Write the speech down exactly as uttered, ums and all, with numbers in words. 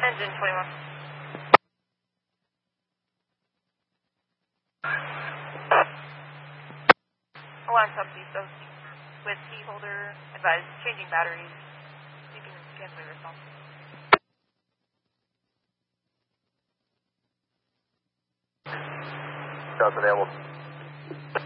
Engine twenty-one. Alarm subsea, so with key holder, advised changing batteries. You can cancel your response. Shots available.